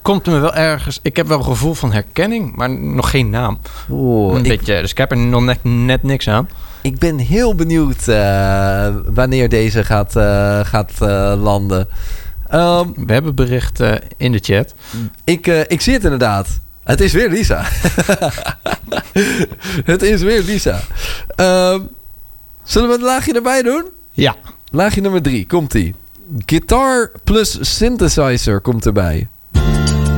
komt me wel ergens... Ik heb wel een gevoel van herkenning, maar nog geen naam. Beetje, dus ik heb er nog net niks aan. Ik ben heel benieuwd wanneer deze gaat landen. We hebben berichten in de chat. Ik zie het inderdaad. Het is weer Lisa. Het is weer Lisa. Zullen we een laagje erbij doen? Ja. Laagje nummer 3, komt-ie. Guitar plus synthesizer komt erbij.